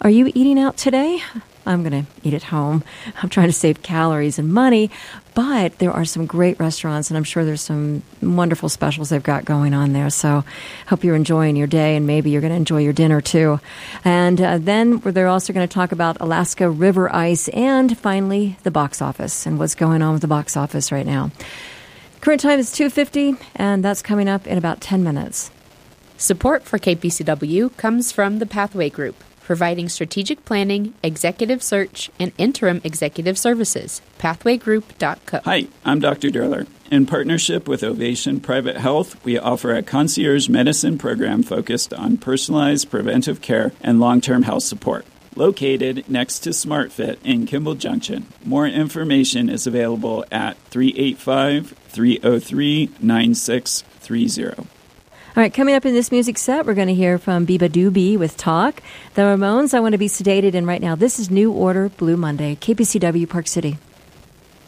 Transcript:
Are you eating out today? I'm going to eat at home. I'm trying to save calories and money, but there are some great restaurants, and I'm sure there's some wonderful specials they've got going on there. So hope you're enjoying your day, and maybe you're going to enjoy your dinner too. And then they're also going to talk about Alaska River Ice and finally the box office and what's going on with the box office right now. Current time is 2:50, and that's coming up in about 10 minutes. Support for KPCW comes from the Pathway Group, providing strategic planning, executive search, and interim executive services. Pathwaygroup.co. Hi, I'm Dr. Derler. In partnership with Ovation Private Health, we offer a concierge medicine program focused on personalized preventive care and long-term health support. Located next to SmartFit in Kimball Junction. More information is available at 385-303-9630. All right, coming up in this music set, we're going to hear from Biba Doobie with Talk. The Ramones, I Want to Be Sedated, and right now, this is New Order Blue Monday, KPCW Park City.